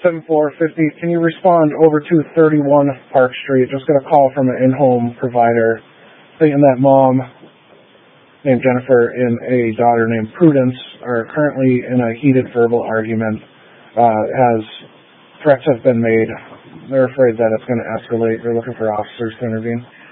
7450. Can you respond over to 31 Park Street? Just got a call from an in-home provider saying that mom named Jennifer and a daughter named Prudence are currently in a heated verbal argument. As threats have been made, they're afraid that it's going to escalate. They're looking for officers to intervene.